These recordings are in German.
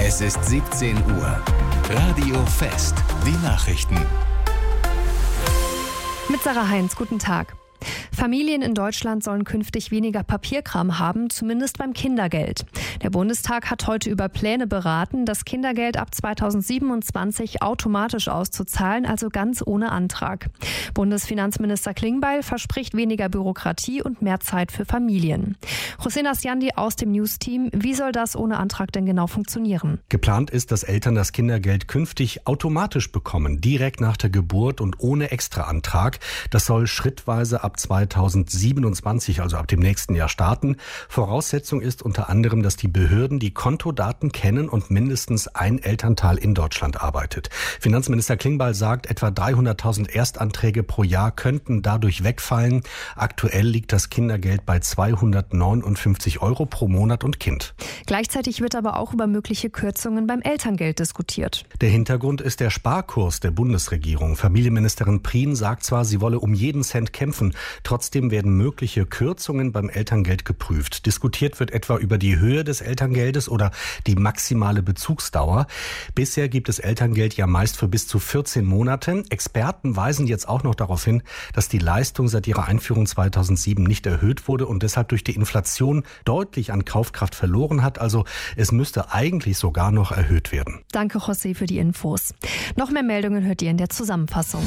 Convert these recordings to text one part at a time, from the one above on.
Es ist 17 Uhr. Radio Fest. Die Nachrichten. Mit Sarah Heinz, guten Tag. Familien in Deutschland sollen künftig weniger Papierkram haben, zumindest beim Kindergeld. Der Bundestag hat heute über Pläne beraten, das Kindergeld ab 2027 automatisch auszuzahlen, also ganz ohne Antrag. Bundesfinanzminister Klingbeil verspricht weniger Bürokratie und mehr Zeit für Familien. Hossein Asjandi aus dem News-Team, wie soll das ohne Antrag denn genau funktionieren? Geplant ist, dass Eltern das Kindergeld künftig automatisch bekommen, direkt nach der Geburt und ohne Extraantrag. Das soll schrittweise ab 2027, also ab dem nächsten Jahr, starten. Voraussetzung ist unter anderem, dass die Behörden die Kontodaten kennen und mindestens ein Elternteil in Deutschland arbeitet. Finanzminister Klingbeil sagt, etwa 300.000 Erstanträge pro Jahr könnten dadurch wegfallen. Aktuell liegt das Kindergeld bei 259 € pro Monat und Kind. Gleichzeitig wird aber auch über mögliche Kürzungen beim Elterngeld diskutiert. Der Hintergrund ist der Sparkurs der Bundesregierung. Familienministerin Prien sagt zwar, sie wolle um jeden Cent kämpfen. Trotzdem werden mögliche Kürzungen beim Elterngeld geprüft. Diskutiert wird etwa über die Höhe des Elterngeldes oder die maximale Bezugsdauer. Bisher gibt es Elterngeld ja meist für bis zu 14 Monate. Experten weisen jetzt auch noch darauf hin, dass die Leistung seit ihrer Einführung 2007 nicht erhöht wurde und deshalb durch die Inflation deutlich an Kaufkraft verloren hat. Also es müsste eigentlich sogar noch erhöht werden. Danke, José, für die Infos. Noch mehr Meldungen hört ihr in der Zusammenfassung.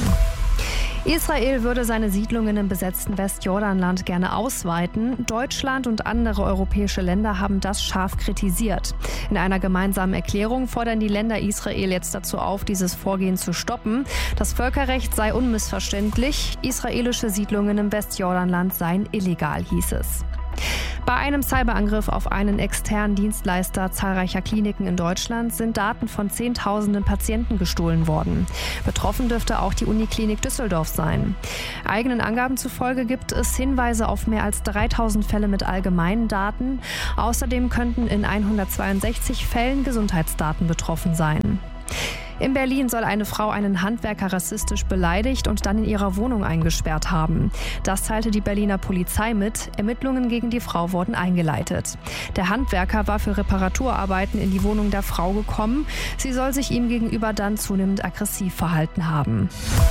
Israel würde seine Siedlungen im besetzten Westjordanland gerne ausweiten. Deutschland und andere europäische Länder haben das scharf kritisiert. In einer gemeinsamen Erklärung fordern die Länder Israel jetzt dazu auf, dieses Vorgehen zu stoppen. Das Völkerrecht sei unmissverständlich. Israelische Siedlungen im Westjordanland seien illegal, hieß es. Bei einem Cyberangriff auf einen externen Dienstleister zahlreicher Kliniken in Deutschland sind Daten von Zehntausenden Patienten gestohlen worden. Betroffen dürfte auch die Uniklinik Düsseldorf sein. Eigenen Angaben zufolge gibt es Hinweise auf mehr als 3000 Fälle mit allgemeinen Daten. Außerdem könnten in 162 Fällen Gesundheitsdaten betroffen sein. In Berlin soll eine Frau einen Handwerker rassistisch beleidigt und dann in ihrer Wohnung eingesperrt haben. Das teilte die Berliner Polizei mit. Ermittlungen gegen die Frau wurden eingeleitet. Der Handwerker war für Reparaturarbeiten in die Wohnung der Frau gekommen. Sie soll sich ihm gegenüber dann zunehmend aggressiv verhalten haben.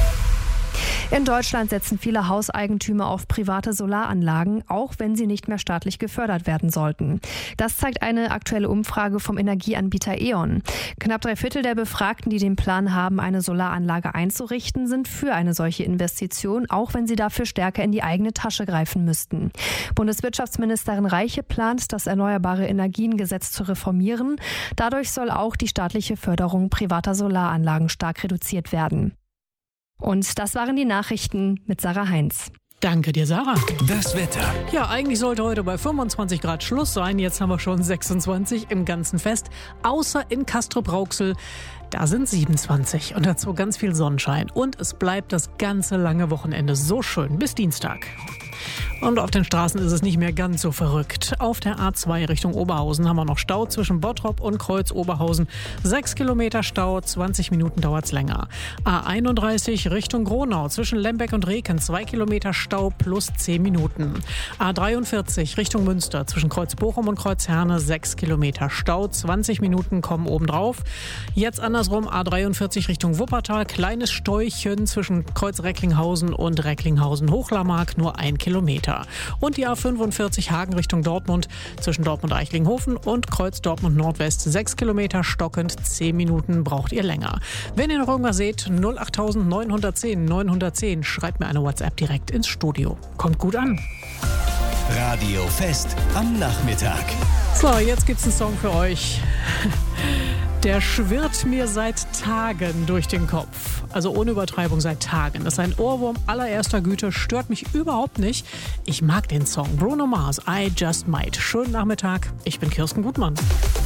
In Deutschland setzen viele Hauseigentümer auf private Solaranlagen, auch wenn sie nicht mehr staatlich gefördert werden sollten. Das zeigt eine aktuelle Umfrage vom Energieanbieter E.ON. Knapp 3/4 der Befragten, die den Plan haben, eine Solaranlage einzurichten, sind für eine solche Investition, auch wenn sie dafür stärker in die eigene Tasche greifen müssten. Bundeswirtschaftsministerin Reiche plant, das Erneuerbare Energiengesetz zu reformieren. Dadurch soll auch die staatliche Förderung privater Solaranlagen stark reduziert werden. Und das waren die Nachrichten mit Sarah Heinz. Danke dir, Sarah. Das Wetter. Ja, eigentlich sollte heute bei 25 Grad Schluss sein. Jetzt haben wir schon 26 im ganzen Fest. Außer in Castrop-Rauxel. Da sind 27 und dazu ganz viel Sonnenschein. Und es bleibt das ganze lange Wochenende so schön bis Dienstag. Und auf den Straßen ist es nicht mehr ganz so verrückt. Auf der A2 Richtung Oberhausen haben wir noch Stau zwischen Bottrop und Kreuz-Oberhausen. 6 Kilometer Stau, 20 Minuten dauert's länger. A31 Richtung Gronau zwischen Lembeck und Reken, 2 Kilometer Stau plus 10 Minuten. A43 Richtung Münster zwischen Kreuz-Bochum und Kreuz-Herne, 6 Kilometer Stau, 20 Minuten kommen obendrauf. Jetzt andersrum A43 Richtung Wuppertal, kleines Stäuchchen zwischen Kreuz-Recklinghausen und Recklinghausen-Hochlarmark, nur 1 Kilometer. Und die A45 Hagen Richtung Dortmund zwischen Dortmund-Eichlinghofen und Kreuz Dortmund Nordwest, 6 Kilometer stockend, 10 Minuten braucht ihr länger. Wenn ihr noch irgendwas seht, 08910 910, schreibt mir eine WhatsApp direkt ins Studio. Kommt gut an. Radio Fest am Nachmittag. So, jetzt gibt's einen Song für euch. Der schwirrt mir seit Tagen durch den Kopf. Also ohne Übertreibung seit Tagen. Das ist ein Ohrwurm allererster Güte, stört mich überhaupt nicht. Ich mag den Song. Bruno Mars, I Just Might. Schönen Nachmittag. Ich bin Kirsten Gutmann.